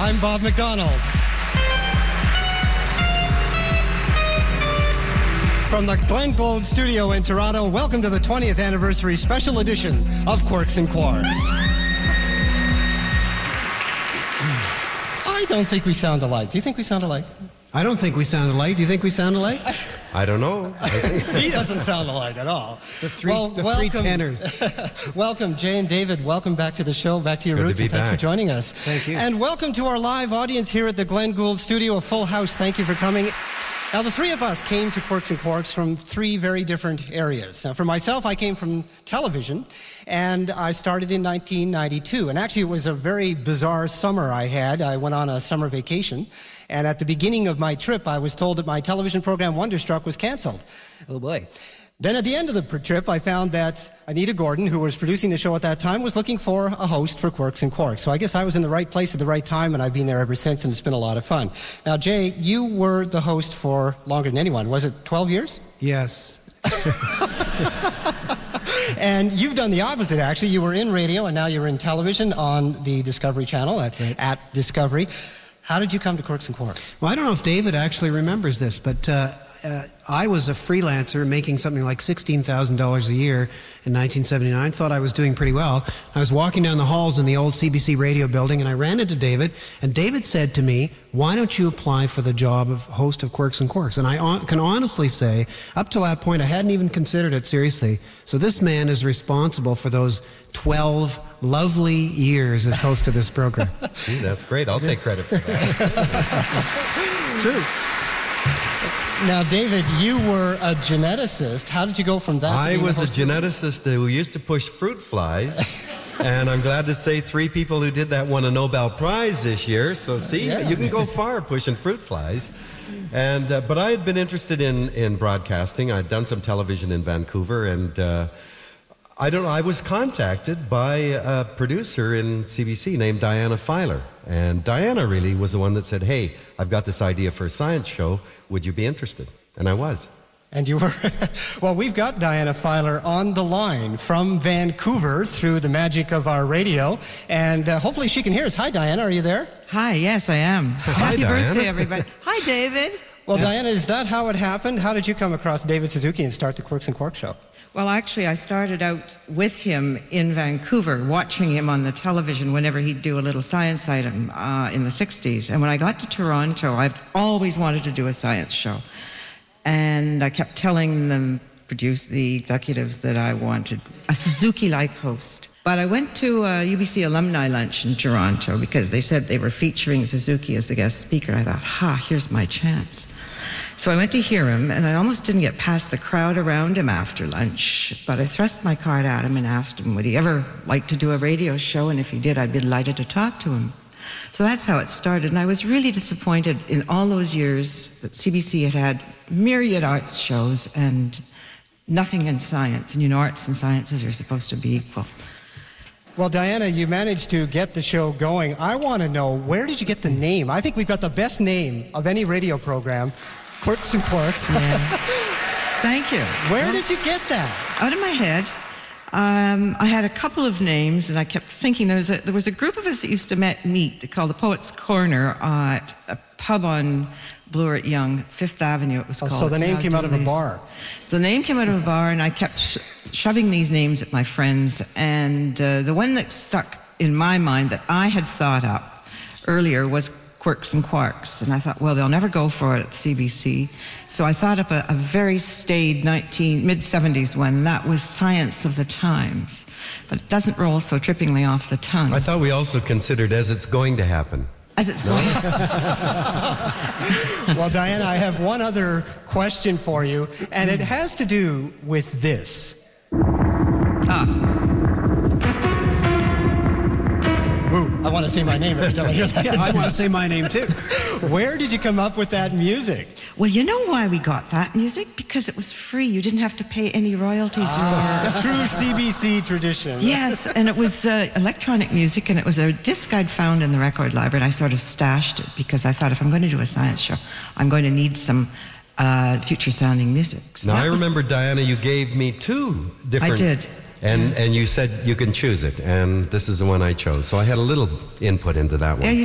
I'm Bob McDonald. From the Glen Gould studio in Toronto, welcome to the 20th anniversary special edition of Quirks and Quarks. I don't think we sound alike. Do you think we sound alike? I don't think we sound alike. Do you think we sound alike? I don't know. He doesn't sound alike at all. The three tenors. Welcome, Jay and David. Welcome back to the show, back to your Good roots, to be and thanks back. for joining us. Thank you. And welcome to our live audience here at the Glen Gould studio, a full house. Thank you for coming. Now, the three of us came to Quirks and Quarks from three very different areas. Now, for myself, I came from television, and I started in 1992. And actually, it was a very bizarre summer I had. I went on a summer vacation, and at the beginning of my trip, I was told that my television program, Wonderstruck, was canceled. Oh, boy. Then at the end of the trip, I found that Anita Gordon, who was producing the show at that time, was looking for a host for Quirks and Quarks. So I guess I was in the right place at the right time, and I've been there ever since, and it's been a lot of fun. Now, Jay, you were the host for longer than anyone. Was it 12 years? Yes. And you've done the opposite, actually. You were in radio, and now you're in television on the Discovery Channel at Discovery. How did you come to Quirks and Quarks? Well, I don't know if David actually remembers this, but I was a freelancer making something like $16,000 a year in 1979. Thought I was doing pretty well. I was walking down the halls in the old CBC radio building, and I ran into David, and David said to me, "Why don't you apply for the job of host of Quirks and Quarks?" And I can honestly say, up till that point, I hadn't even considered it seriously. So this man is responsible for those 12 lovely years as host of this program. Gee, that's great. I'll take credit for that. It's true. Now, David, you were a geneticist. How did you go from that to I being was a host? geneticist who used to push fruit flies. And I'm glad to say three people who did that won a Nobel Prize this year. So see, Yeah. you can go far pushing fruit flies. And but I had been interested in broadcasting. I'd done some television in Vancouver, and I was contacted by a producer in CBC named Diana Filer. And Diana really was the one that said, "Hey, I've got this idea for a science show. Would you be interested?" And I was. And you were. Well, we've got Diana Filer on the line from Vancouver through the magic of our radio. And hopefully she can hear us. Hi, Diana. Are you there? Hi, yes, I am. Happy Diana. birthday, everybody. Hi, David. Well, Diana, is that how it happened? How did you come across David Suzuki and start the Quirks and Quarks show? Well, actually, I started out with him in Vancouver, watching him on the television whenever he'd do a little science item in the 60s. And when I got to Toronto, I've always wanted to do a science show. And I kept telling the executives that I wanted a Suzuki-like host. But I went to a UBC alumni lunch in Toronto because they said they were featuring Suzuki as a guest speaker. I thought, here's my chance. So I went to hear him, and I almost didn't get past the crowd around him after lunch. But I thrust my card at him and asked him, would he ever like to do a radio show? And if he did, I'd be delighted to talk to him. So that's how it started. And I was really disappointed in all those years that CBC had myriad arts shows and nothing in science. And you know, arts and sciences are supposed to be equal. Well, Diana, you managed to get the show going. I want to know, where did you get the name? I think we've got the best name of any radio program, Quirks and Quarks. Yeah. Thank you. Where did you get that? Out of my head. I had a couple of names, and I kept thinking there was a group of us that used to meet called the Poets' Corner at a pub on Bloor Yonge, Fifth Avenue it was called. So the name came out of a bar. The name came out of a bar, and I kept shoving these names at my friends, and the one that stuck in my mind that I had thought up earlier was Quirks and Quarks. And I thought, well, they'll never go for it at CBC. So I thought up a very staid mid-70s one. That was Science of the Times. But it doesn't roll so trippingly off the tongue. I thought we also considered As It's Going to Happen. As it's going. Well, Diana, I have one other question for you, and it has to do with this. Ooh, I want to say my name every time I hear that. Yeah, I want to say my name too. Where did you come up with that music? Well, you know why we got that music? Because it was free. You didn't have to pay any royalties. True CBC tradition. Yes, and it was electronic music, and it was a disc I'd found in the record library, and I sort of stashed it because I thought if I'm going to do a science show, I'm going to need some future-sounding music. So now, I remember, Diana, you gave me two different... I did. And you said you can choose it, and this is the one I chose. So I had a little input into that one. Yeah, you